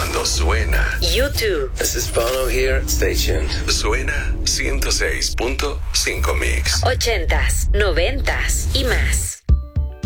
cuando suena. YouTube. This is Bono here. Stay tuned. Suena 106.5 Mix. 80s, 90s y más.